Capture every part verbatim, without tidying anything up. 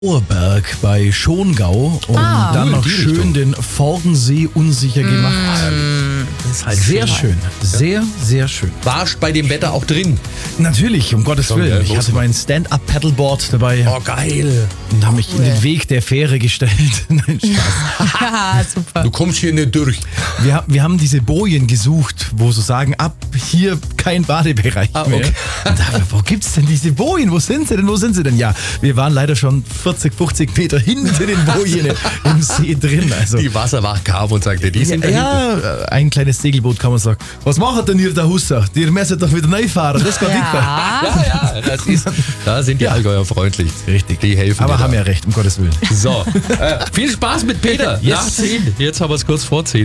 Oberberg bei Schongau und Ah, dann cool, noch die schön Richtung. den Forgensee unsicher gemacht. Das ist halt Sehr schön. schön, sehr, sehr schön. Warst bei dem Wetter auch drin? Natürlich, um Gottes Schon, Willen. gell, Ich los. hatte mein Stand-Up-Paddleboard dabei Oh, geil. und habe mich in den Weg der Fähre gestellt. Nein, Spaß. Ja, super. Du kommst hier nicht durch. Wir, ha- wir haben diese Bojen gesucht, wo so sagen, ab hier kein Badebereich Ah, mehr. okay. Und da, wo gibt's denn diese Bojen? Wo sind sie denn? Wo sind sie denn? Ja, wir waren leider schon vierzig, fünfzig Meter hinter den Bojen im See drin. Also, Die Wasserwacht kam und sagte, die sind ja, dahinter. ja, ein kleines Segelboot kam und sagt, was macht denn ihr da Husser? Die müssen doch wieder reinfahren, das geht nicht mehr. Ja. Ja, ja, das ist, da sind die Allgäuer freundlich. Richtig. Die helfen Aber dir haben da. ja recht, um Gottes Willen. So, äh, viel Spaß mit Peter. Yes. Nach zehn. Jetzt haben wir es kurz vor zehn.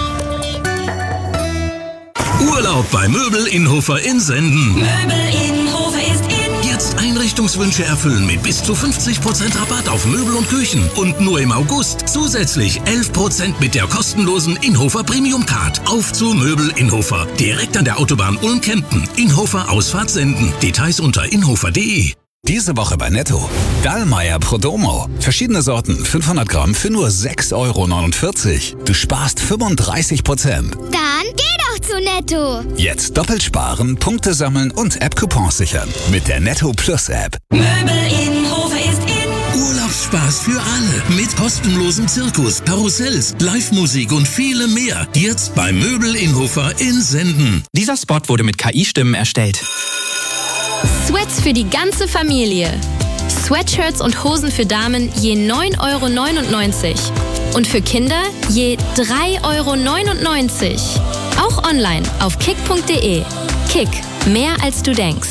Urlaub bei Möbel Inhofer in Senden. Möbel in Hofe ist in. Jetzt Einrichtungswünsche erfüllen mit bis zu fünfzig Prozent Rabatt auf Möbel und Küchen. Und nur im August zusätzlich elf Prozent mit der kostenlosen Inhofer Premium Card. Auf zu Möbel Inhofer. Direkt an der Autobahn Ulm-Kempten. Inhofer Ausfahrt Senden. Details unter inhofer punkt de. Diese Woche bei Netto. Dallmayr Prodomo. Verschiedene Sorten, fünfhundert Gramm für nur sechs Euro neunundvierzig. Du sparst fünfunddreißig Prozent. Dann geh doch zu Netto. Jetzt doppelt sparen, Punkte sammeln und App-Coupons sichern. Mit der Netto Plus App. Möbel in Hofe ist in. Urlaubsspaß für alle. Mit kostenlosem Zirkus, Karussells, Live-Musik und viele mehr. Jetzt bei Möbel Inhofer in Senden. Dieser Spot wurde mit K I-Stimmen erstellt. Sweats für die ganze Familie. Sweatshirts und Hosen für Damen je neun Euro neunundneunzig. Und für Kinder je drei Euro neunundneunzig. Auch online auf kick punkt de. Kick, mehr als du denkst.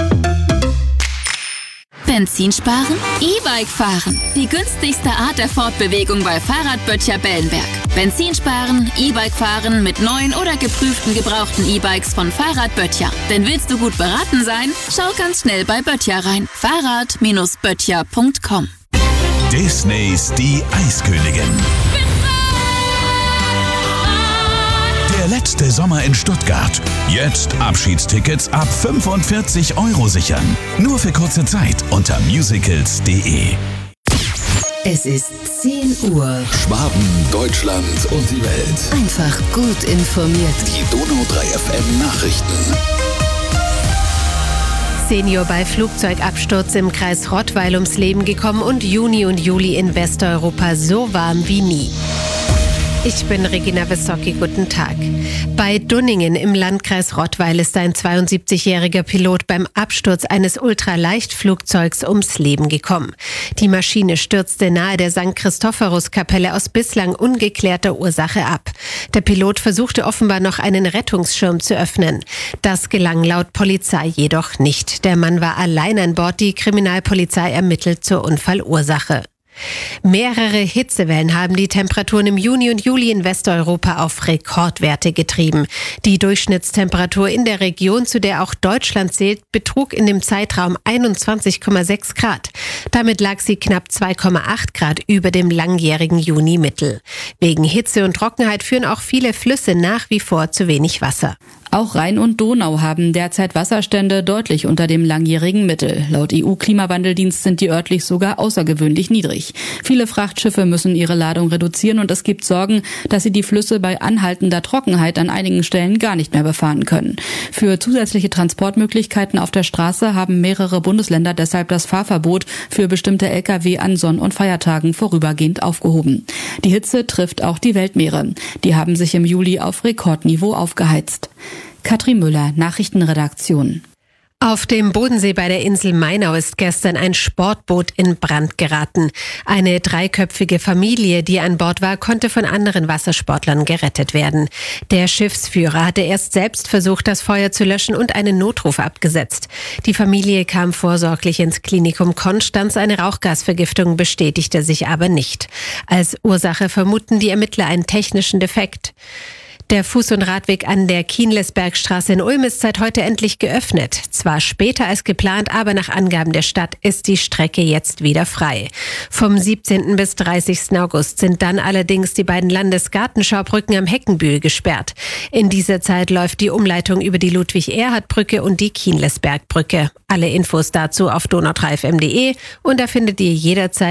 Benzin sparen? E-Bike fahren. Die günstigste Art der Fortbewegung bei Fahrradböttcher Bellenberg. Benzin sparen, E-Bike fahren mit neuen oder geprüften gebrauchten E-Bikes von Fahrradböttcher. Denn willst du gut beraten sein? Schau ganz schnell bei Böttcher rein. Fahrrad Böttcher punkt com. Disneys Die Eiskönigin. Der letzte Sommer in Stuttgart. Jetzt Abschiedstickets ab fünfundvierzig Euro sichern. Nur für kurze Zeit unter musicals punkt de. Es ist zehn Uhr. Schwaben, Deutschland und die Welt. Einfach gut informiert. Die Donau drei F M Nachrichten. Senior bei Flugzeugabsturz im Kreis Rottweil ums Leben gekommen und Juni und Juli in Westeuropa so warm wie nie. Ich bin Regina Wissocki, guten Tag. Bei Dunningen im Landkreis Rottweil ist ein zweiundsiebzigjähriger Pilot beim Absturz eines Ultraleichtflugzeugs ums Leben gekommen. Die Maschine stürzte nahe der Sankt Christophorus-Kapelle aus bislang ungeklärter Ursache ab. Der Pilot versuchte offenbar noch einen Rettungsschirm zu öffnen. Das gelang laut Polizei jedoch nicht. Der Mann war allein an Bord. Die Kriminalpolizei ermittelt zur Unfallursache. Mehrere Hitzewellen haben die Temperaturen im Juni und Juli in Westeuropa auf Rekordwerte getrieben. Die Durchschnittstemperatur in der Region, zu der auch Deutschland zählt, betrug in dem Zeitraum einundzwanzig Komma sechs Grad. Damit lag sie knapp zwei Komma acht Grad über dem langjährigen Juni-Mittel. Wegen Hitze und Trockenheit führen auch viele Flüsse nach wie vor zu wenig Wasser. Auch Rhein und Donau haben derzeit Wasserstände deutlich unter dem langjährigen Mittel. Laut E U-Klimawandeldienst sind die örtlich sogar außergewöhnlich niedrig. Viele Frachtschiffe müssen ihre Ladung reduzieren und es gibt Sorgen, dass sie die Flüsse bei anhaltender Trockenheit an einigen Stellen gar nicht mehr befahren können. Für zusätzliche Transportmöglichkeiten auf der Straße haben mehrere Bundesländer deshalb das Fahrverbot für bestimmte L K W an Sonn- und Feiertagen vorübergehend aufgehoben. Die Hitze trifft auch die Weltmeere. Die haben sich im Juli auf Rekordniveau aufgeheizt. Katrin Müller, Nachrichtenredaktion. Auf dem Bodensee bei der Insel Mainau ist gestern ein Sportboot in Brand geraten. Eine dreiköpfige Familie, die an Bord war, konnte von anderen Wassersportlern gerettet werden. Der Schiffsführer hatte erst selbst versucht, das Feuer zu löschen und einen Notruf abgesetzt. Die Familie kam vorsorglich ins Klinikum Konstanz. Eine Rauchgasvergiftung bestätigte sich aber nicht. Als Ursache vermuten die Ermittler einen technischen Defekt. Der Fuß- und Radweg an der Kienlesbergstraße in Ulm ist seit heute endlich geöffnet. Zwar später als geplant, aber nach Angaben der Stadt ist die Strecke jetzt wieder frei. Vom siebzehnten bis dreißigsten August sind dann allerdings die beiden Landesgartenschaubrücken am Heckenbühl gesperrt. In dieser Zeit läuft die Umleitung über die Ludwig-Erhard-Brücke und die Kienlesbergbrücke. Alle Infos dazu auf donau drei f m punkt d e und da findet ihr jederzeit